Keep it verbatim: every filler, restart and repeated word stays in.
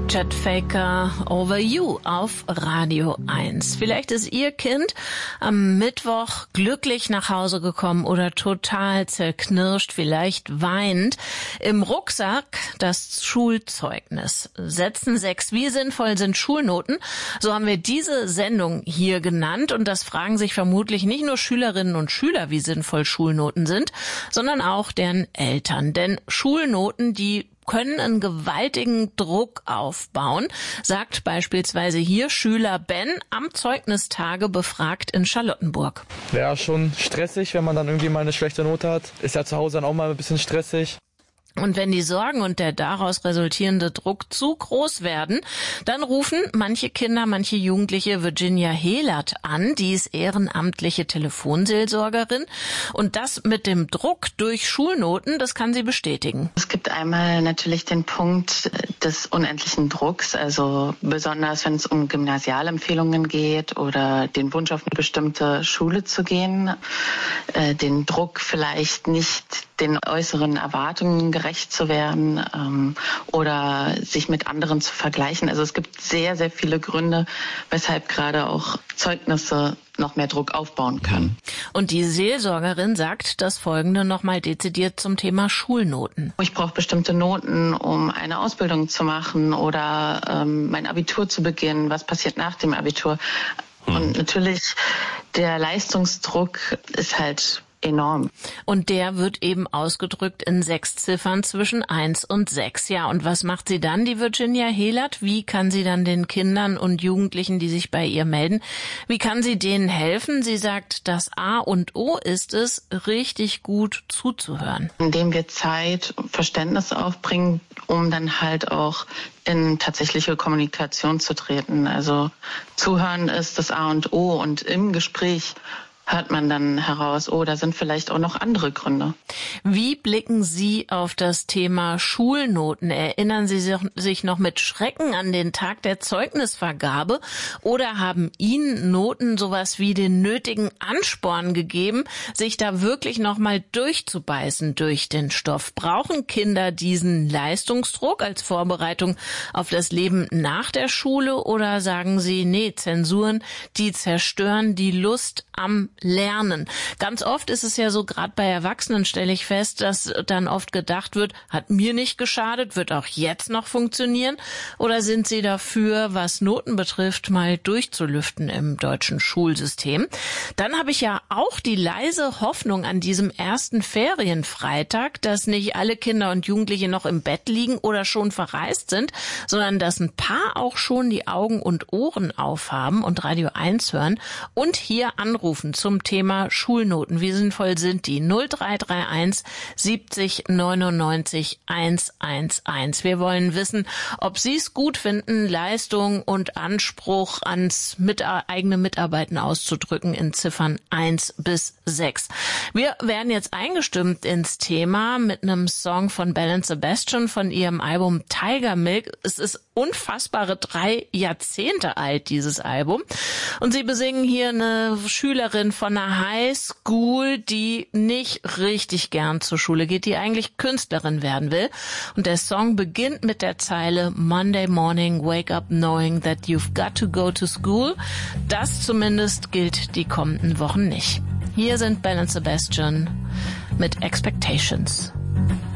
Chet Faker, Over You auf Radio eins. Vielleicht ist Ihr Kind am Mittwoch glücklich nach Hause gekommen oder total zerknirscht, vielleicht weinend. Im Rucksack das Schulzeugnis. Sätzen sechs. Wie sinnvoll sind Schulnoten? So haben wir diese Sendung hier genannt. Und das fragen sich vermutlich nicht nur Schülerinnen und Schüler, wie sinnvoll Schulnoten sind, sondern auch deren Eltern. Denn Schulnoten, die können einen gewaltigen Druck aufbauen, sagt beispielsweise hier Schüler Ben am Zeugnistage befragt in Charlottenburg. Wäre schon stressig, wenn man dann irgendwie mal eine schlechte Note hat. Ist ja zu Hause dann auch mal ein bisschen stressig. Und wenn die Sorgen und der daraus resultierende Druck zu groß werden, dann rufen manche Kinder, manche Jugendliche Virginia Helert an. Die ist ehrenamtliche Telefonseelsorgerin. Und das mit dem Druck durch Schulnoten, das kann sie bestätigen. Es gibt einmal natürlich den Punkt des unendlichen Drucks, also besonders wenn es um Gymnasialempfehlungen geht oder den Wunsch auf eine bestimmte Schule zu gehen, äh, den Druck vielleicht nicht den äußeren Erwartungen gerecht zu werden ähm, oder sich mit anderen zu vergleichen. Also es gibt sehr, sehr viele Gründe, weshalb gerade auch Zeugnisse noch mehr Druck aufbauen können. Und die Seelsorgerin sagt das Folgende nochmal dezidiert zum Thema Schulnoten. Ich brauche bestimmte Noten, um eine Ausbildung zu machen oder ähm, mein Abitur zu beginnen. Was passiert nach dem Abitur? Hm. Und natürlich, der Leistungsdruck ist halt enorm. Und der wird eben ausgedrückt in sechs Ziffern zwischen eins und sechs. Ja, und was macht sie dann, die Virginia Helert? Wie kann sie dann den Kindern und Jugendlichen, die sich bei ihr melden, wie kann sie denen helfen? Sie sagt, das A und O ist es, richtig gut zuzuhören. Indem wir Zeit und Verständnis aufbringen, um dann halt auch in tatsächliche Kommunikation zu treten. Also zuhören ist das A und O und im Gespräch hört man dann heraus, oh, da sind vielleicht auch noch andere Gründe. Wie blicken Sie auf das Thema Schulnoten? Erinnern Sie sich noch mit Schrecken an den Tag der Zeugnisvergabe oder haben Ihnen Noten sowas wie den nötigen Ansporn gegeben, sich da wirklich noch mal durchzubeißen durch den Stoff? Brauchen Kinder diesen Leistungsdruck als Vorbereitung auf das Leben nach der Schule oder sagen Sie, nee, Zensuren, die zerstören die Lust am Lernen. Ganz oft ist es ja so, gerade bei Erwachsenen stelle ich fest, dass dann oft gedacht wird, hat mir nicht geschadet, wird auch jetzt noch funktionieren? Oder sind Sie dafür, was Noten betrifft, mal durchzulüften im deutschen Schulsystem? Dann habe ich ja auch die leise Hoffnung an diesem ersten Ferienfreitag, dass nicht alle Kinder und Jugendliche noch im Bett liegen oder schon verreist sind, sondern dass ein paar auch schon die Augen und Ohren aufhaben und Radio eins hören und hier anrufen zum Thema Schulnoten. Wie sinnvoll sind die? null drei drei eins siebzig neunundneunzig hundertelf. Wir wollen wissen, ob Sie es gut finden, Leistung und Anspruch ans mit, eigene Mitarbeiten auszudrücken in Ziffern eins bis sechs. Wir werden jetzt eingestimmt ins Thema mit einem Song von Belle and Sebastian von ihrem Album Tiger Milk. Es ist unfassbare drei Jahrzehnte alt, dieses Album. Und sie besingen hier eine Schülerin von einer High School, die nicht richtig gern zur Schule geht, die eigentlich Künstlerin werden will. Und der Song beginnt mit der Zeile Monday morning, wake up knowing that you've got to go to school. Das zumindest gilt die kommenden Wochen nicht. Hier sind Belle and Sebastian mit Expectations.